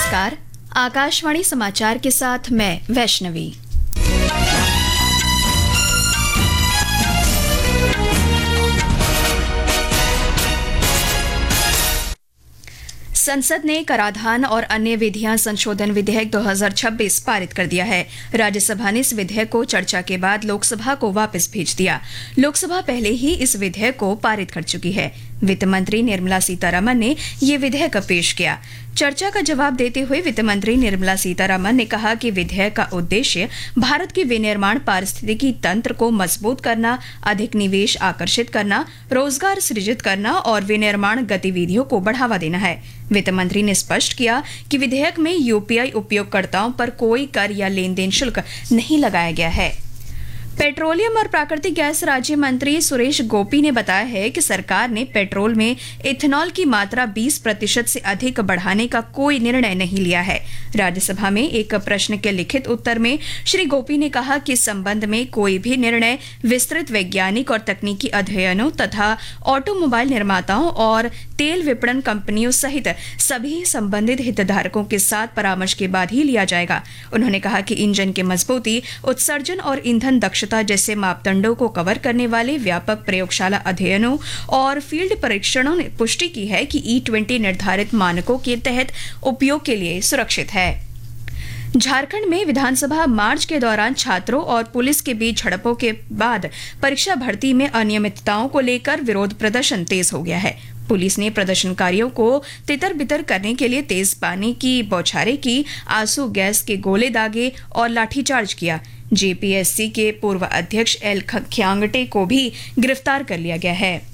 नमस्कार। आकाशवाणी समाचार के साथ मैं वैष्णवी। संसद ने कराधान और अन्य विधियां संशोधन विधेयक 2026 पारित कर दिया है। राज्यसभा ने इस विधेयक को चर्चा के बाद लोकसभा को वापस भेज दिया। लोकसभा पहले ही इस विधेयक को पारित कर चुकी है। वित्त मंत्री निर्मला सीतारमण ने ये विधेयक पेश किया। चर्चा का जवाब देते हुए वित्त मंत्री निर्मला सीतारमण ने कहा कि विधेयक का उद्देश्य भारत के विनिर्माण पारिस्थितिकी तंत्र को मजबूत करना, अधिक निवेश आकर्षित करना, रोजगार सृजित करना और विनिर्माण गतिविधियों को बढ़ावा देना है। वित्त मंत्री ने स्पष्ट किया कि विधेयक में यूपीआई उपयोगकर्ताओं पर कोई कर या लेन देन शुल्क नहीं लगाया गया है। पेट्रोलियम और प्राकृतिक गैस राज्य मंत्री सुरेश गोपी ने बताया है कि सरकार ने पेट्रोल में इथेनॉल की मात्रा 20% से अधिक बढ़ाने का कोई निर्णय नहीं लिया है। राज्यसभा में एक प्रश्न के लिखित उत्तर में श्री गोपी ने कहा कि इस संबंध में कोई भी निर्णय विस्तृत वैज्ञानिक और तकनीकी अध्ययनों तथा ऑटोमोबाइल निर्माताओं और तेल विपणन कंपनियों सहित सभी संबंधित हितधारकों के साथ परामर्श के बाद ही लिया जाएगा। उन्होंने कहा कि इंजन की मजबूती, उत्सर्जन और ईंधन दक्षता जैसे मापदंडों को कवर करने वाले व्यापक प्रयोगशाला अध्ययनों और फील्ड परीक्षणों ने पुष्टि की है कि E20 निर्धारित मानकों के तहत उपयोग के लिए सुरक्षित है। झारखंड में विधानसभा मार्च के दौरान छात्रों और पुलिस के बीच झड़पों के बाद परीक्षा भर्ती में अनियमितताओं को लेकर विरोध प्रदर्शन तेज हो गया है। पुलिस ने प्रदर्शनकारियों को तितर-बितर करने के लिए तेज पानी की बौछारें की, आंसू गैस के गोले दागे और लाठीचार्ज किया। जेपीएससी के पूर्व अध्यक्ष एल खियांगटे को भी गिरफ्तार कर लिया गया है।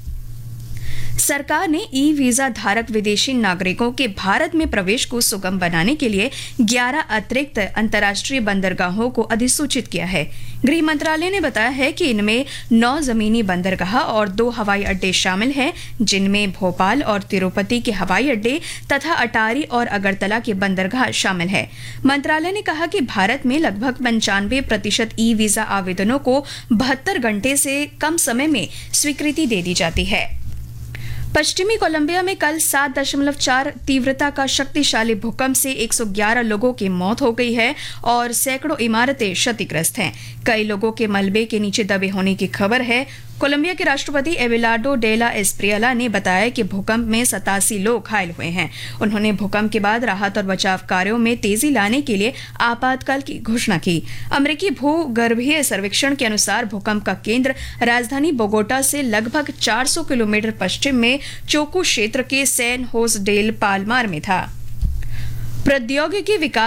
सरकार ने ई वीजा धारक विदेशी नागरिकों के भारत में प्रवेश को सुगम बनाने के लिए 11 अतिरिक्त अंतर्राष्ट्रीय बंदरगाहों को अधिसूचित किया है। गृह मंत्रालय ने बताया है कि इनमें 9 जमीनी बंदरगाह और 2 हवाई अड्डे शामिल हैं, जिनमें भोपाल और तिरुपति के हवाई अड्डे तथा अटारी और अगरतला के बंदरगाह शामिल है। मंत्रालय ने कहा कि भारत में लगभग 95% ई वीजा आवेदनों को 72 घंटे से कम समय में स्वीकृति दे दी जाती है। पश्चिमी कोलंबिया में कल 7.4 तीव्रता का शक्तिशाली भूकंप से 111 लोगों की मौत हो गई है और सैकड़ों इमारतें क्षतिग्रस्त हैं। कई लोगों के मलबे के नीचे दबे होने की खबर है। कोलंबिया के राष्ट्रपति एबेलार्डो डेला एस्प्रियला ने बताया कि भूकंप में 87 लोग घायल हुए हैं। उन्होंने भूकंप के बाद राहत और बचाव कार्यों में तेजी लाने के लिए आपातकाल की घोषणा की। अमेरिकी भूगर्भीय सर्वेक्षण के अनुसार भूकंप का केंद्र राजधानी बोगोटा से लगभग 400 किलोमीटर पश्चिम में चोकू क्षेत्र के सैन होस डेल पाल्मार में था। प्रौद्योगिकी विकास